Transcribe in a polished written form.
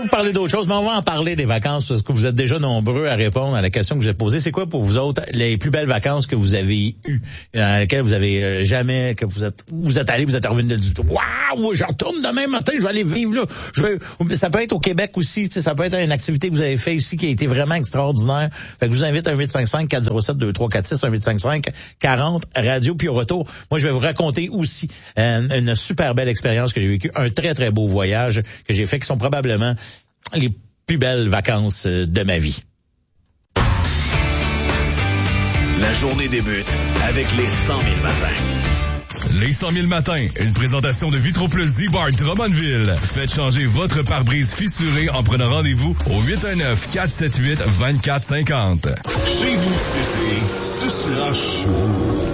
vous parler d'autre chose, mais on va en parler des vacances parce que vous êtes déjà nombreux à répondre à la question que j'ai posée. C'est quoi pour vous autres les plus belles vacances que vous avez eues, dans lesquelles vous avez jamais, que vous êtes allés, vous êtes revenu du tout. Waouh, je retourne demain matin, je vais aller vivre là. Ça peut être au Québec aussi, ça peut être une activité que vous avez fait ici qui a été vraiment extraordinaire. Fait que je vous invite à 1-855-407-2346, 1-855-40-radio. Puis au retour, moi je vais vous raconter aussi une super belle expérience que j'ai vécue, un très très beau voyage que j'ai fait qui sont probablement les plus belles vacances de ma vie. La journée débute avec les 100 000 matins. Les 100 000 matins, une présentation de Vitro-Plus Z-Bar Drummondville. Faites changer votre pare-brise fissuré en prenant rendez-vous au 819-478-2450. Chez vous cet été, ce sera chaud.